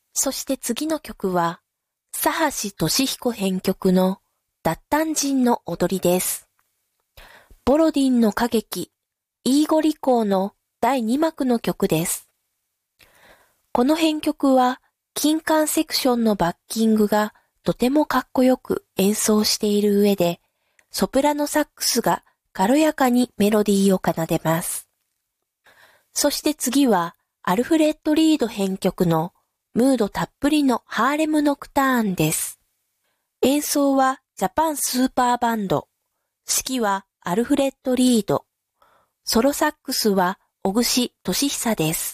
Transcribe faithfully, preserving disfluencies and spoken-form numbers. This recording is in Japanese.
そして次の曲は、佐橋俊彦編曲の脱炭人の踊りです。ボロディンの歌劇、イーゴリコーのだいにまくの曲です。この編曲は、金管セクションのバッキングがとてもかっこよく演奏している上で、ソプラノサックスが軽やかにメロディーを奏でます。そして次は、アルフレッド・リード編曲のムードたっぷりのハーレム・ノクターンです。演奏はジャパンスーパーバンド、指揮はアルフレッド・リード、ソロサックスは小串俊久です。